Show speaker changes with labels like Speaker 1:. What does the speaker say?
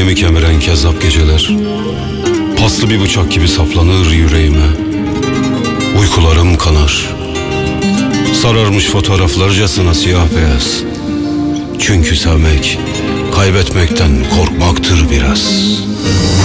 Speaker 1: Yüreğimi kemiren kezzap geceler paslı bir bıçak gibi saplanır yüreğime. Uykularım kanar, sararmış fotoğraflarcasına siyah beyaz. Çünkü sevmek kaybetmekten korkmaktır biraz.